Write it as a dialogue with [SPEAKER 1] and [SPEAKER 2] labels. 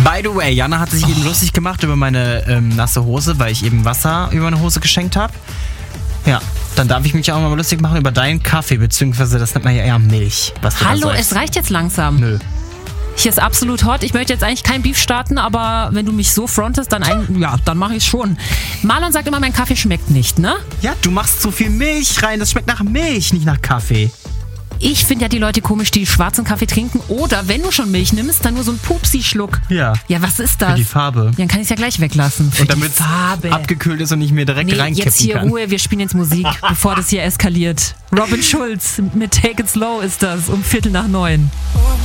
[SPEAKER 1] By the way, Jana hat sich eben lustig gemacht über meine nasse Hose, weil ich eben Wasser über meine Hose geschenkt habe. Ja, dann darf ich mich auch mal lustig machen über deinen Kaffee, beziehungsweise das nennt man ja eher Milch. Was
[SPEAKER 2] Hallo, es reicht jetzt langsam.
[SPEAKER 1] Nö.
[SPEAKER 2] Hier ist absolut hot. Ich möchte jetzt eigentlich kein Beef starten, aber wenn du mich so frontest, dann mache ich es schon. Marlon sagt immer, mein Kaffee schmeckt nicht, ne?
[SPEAKER 1] Ja, du machst zu viel Milch rein. Das schmeckt nach Milch, nicht nach Kaffee.
[SPEAKER 2] Ich finde ja die Leute komisch, die schwarzen Kaffee trinken. Oder wenn du schon Milch nimmst, dann nur so einen Pupsi-Schluck.
[SPEAKER 1] Ja.
[SPEAKER 2] Ja, was ist das?
[SPEAKER 1] Für die Farbe.
[SPEAKER 2] Ja, dann kann ich es ja gleich weglassen.
[SPEAKER 1] Und damit es abgekühlt ist und nicht mehr direkt reinkippen
[SPEAKER 2] jetzt hier
[SPEAKER 1] kann.
[SPEAKER 2] Ruhe, wir spielen jetzt Musik, bevor das hier eskaliert. Robin Schulz mit Take It Slow ist das, um 8:45.